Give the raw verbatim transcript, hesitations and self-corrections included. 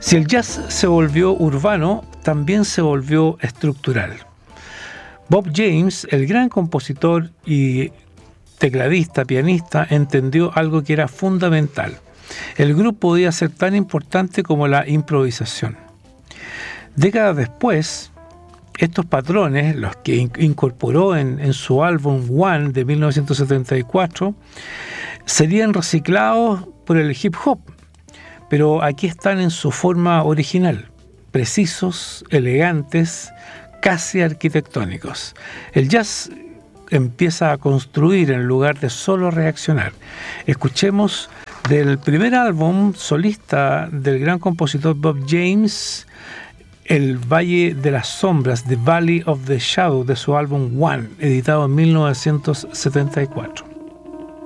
Si el jazz se volvió urbano, también se volvió estructural. Bob James, el gran compositor y tecladista, pianista, entendió algo que era fundamental. El groove podía ser tan importante como la improvisación. Décadas después, estos patrones, los que incorporó en, en su álbum One de mil novecientos setenta y cuatro, serían reciclados por el hip hop, pero aquí están en su forma original, precisos, elegantes, casi arquitectónicos. El jazz empieza a construir en lugar de solo reaccionar. Escuchemos del primer álbum solista del gran compositor Bob James, El Valle de las Sombras, The Valley of the Shadow, de su álbum One, editado en mil novecientos setenta y cuatro.